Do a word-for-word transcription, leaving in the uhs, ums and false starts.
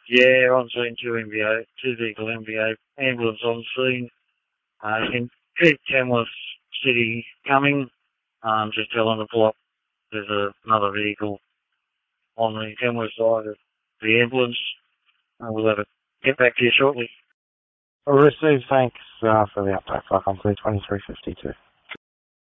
Yeah, on scene, two M V A, two vehicle M V A, ambulance on scene. Uh, in keep Tamworth City coming. Um, just tell them to pull up. There's a, another vehicle on the Tamworth side of the ambulance. Uh, we'll have a get back to you shortly. I'll receive thanks uh, for the update, Flight Complete twenty-three fifty-two.